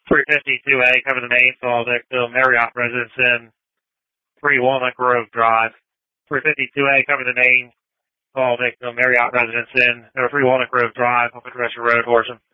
352A, cover the name, call Victor Marriott residence in 3 Walnut Grove Drive. 352A, cover the name, call Victor Marriott residence in 3 Walnut Grove Drive, off the Road, Horsham.